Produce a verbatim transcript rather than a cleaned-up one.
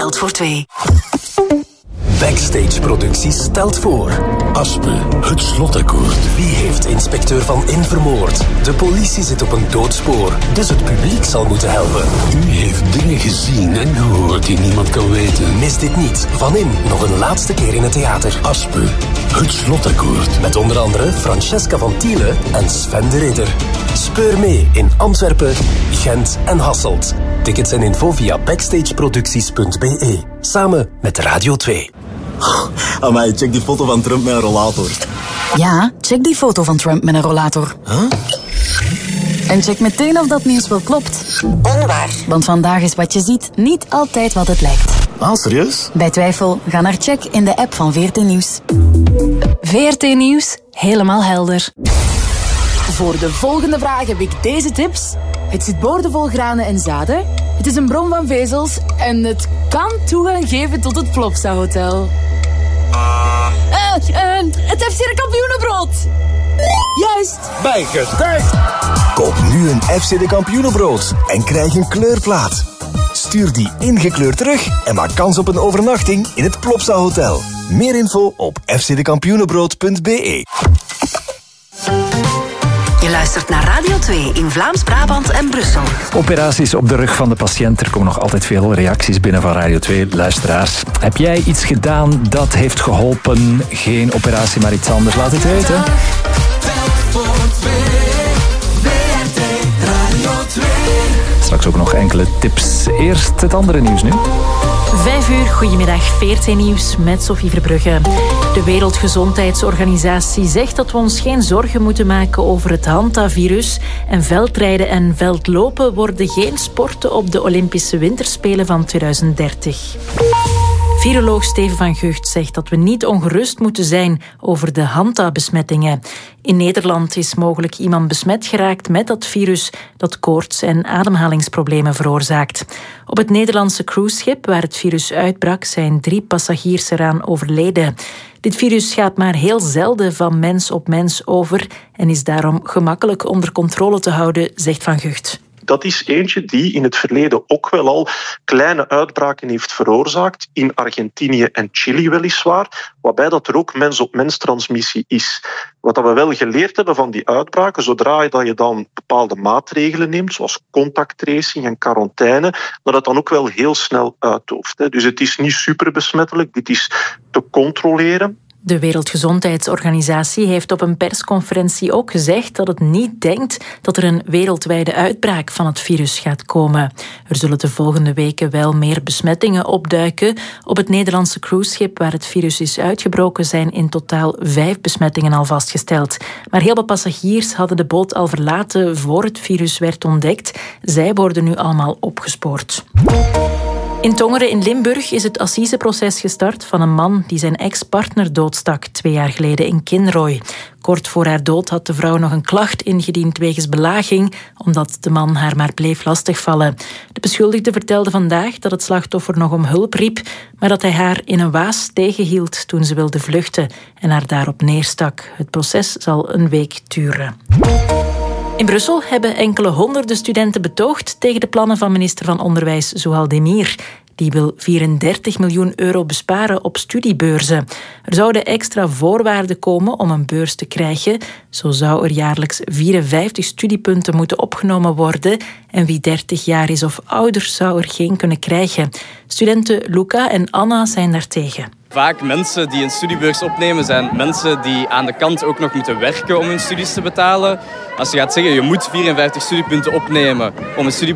telt voor twee. Backstage Producties stelt voor. Aspe, het slotakkoord. Wie heeft inspecteur Van In vermoord? De politie zit op een doodspoor, dus het publiek zal moeten helpen. U heeft dingen gezien en gehoord die niemand kan weten. Mis dit niet. Van In nog een laatste keer in het theater. Aspe, het slotakkoord. Met onder andere Francesca van Tiele en Sven de Ridder. Speur mee in Antwerpen, Gent en Hasselt. Tickets en info via backstageproducties punt b e. Samen met Radio twee. Amai, check die foto van Trump met een rollator. Ja, check die foto van Trump met een rollator. Huh? En check meteen of dat nieuws wel klopt. Onwaar. Want vandaag is wat je ziet niet altijd wat het lijkt. Ah, serieus? Bij twijfel, ga naar check in de app van V R T Nieuws. V R T Nieuws, helemaal helder. Voor de volgende vraag heb ik deze tips. Het zit boordevol granen en zaden. Het is een bron van vezels. En het kan toegang geven tot het Plopsa Hotel. Uh, uh, het F C de Kampioenenbrood. Juist. Bijgetuigd. Koop nu een F C de Kampioenenbrood en krijg een kleurplaat. Stuur die ingekleurd terug en maak kans op een overnachting in het Plopsa Hotel. Meer info op f c de kampioenenbrood punt b e. Je luistert naar Radio twee in Vlaams-Brabant en Brussel. Operaties op de rug van de patiënt. Er komen nog altijd veel reacties binnen van Radio twee. Luisteraars, heb jij iets gedaan dat heeft geholpen? Geen operatie, maar iets anders? Laat het weten. Straks ook nog enkele tips. Eerst het andere nieuws nu. Vijf uur, goedemiddag, V R T Nieuws met Sophie Verbrugge. De Wereldgezondheidsorganisatie zegt dat we ons geen zorgen moeten maken over het hantavirus. En veldrijden en veldlopen worden geen sporten op de Olympische Winterspelen van tweeduizend dertig. Viroloog Steven van Gucht zegt dat we niet ongerust moeten zijn over de hanta-besmettingen. In Nederland is mogelijk iemand besmet geraakt met dat virus dat koorts en ademhalingsproblemen veroorzaakt. Op het Nederlandse cruiseschip waar het virus uitbrak zijn drie passagiers eraan overleden. Dit virus gaat maar heel zelden van mens op mens over en is daarom gemakkelijk onder controle te houden, zegt Van Gucht. Dat is eentje die in het verleden ook wel al kleine uitbraken heeft veroorzaakt, in Argentinië en Chili weliswaar, waarbij dat er ook mens-op-mens transmissie is. Wat we wel geleerd hebben van die uitbraken, zodra je dan bepaalde maatregelen neemt, zoals contacttracing en quarantaine, dat het dan ook wel heel snel uitdooft. Dus het is niet superbesmettelijk, dit is te controleren. De Wereldgezondheidsorganisatie heeft op een persconferentie ook gezegd dat het niet denkt dat er een wereldwijde uitbraak van het virus gaat komen. Er zullen de volgende weken wel meer besmettingen opduiken. Op het Nederlandse cruiseschip waar het virus is uitgebroken zijn in totaal vijf besmettingen al vastgesteld. Maar heel wat passagiers hadden de boot al verlaten voor het virus werd ontdekt. Zij worden nu allemaal opgespoord. In Tongeren in Limburg is het assiseproces gestart van een man die zijn ex-partner doodstak twee jaar geleden in Kinrooi. Kort voor haar dood had de vrouw nog een klacht ingediend wegens belaging, omdat de man haar maar bleef lastigvallen. De beschuldigde vertelde vandaag dat het slachtoffer nog om hulp riep, maar dat hij haar in een waas tegenhield toen ze wilde vluchten en haar daarop neerstak. Het proces zal een week duren. In Brussel hebben enkele honderden studenten betoogd tegen de plannen van minister van Onderwijs Zouhal Demir. Die wil vierendertig miljoen euro besparen op studiebeurzen. Er zouden extra voorwaarden komen om een beurs te krijgen. Zo zou er jaarlijks vierenvijftig studiepunten moeten opgenomen worden. En wie dertig jaar is of ouder zou er geen kunnen krijgen. Studenten Luca en Anna zijn daartegen. Vaak mensen die een studiebeurs opnemen zijn mensen die aan de kant ook nog moeten werken om hun studies te betalen. Als je gaat zeggen je moet vierenvijftig studiepunten opnemen om een studie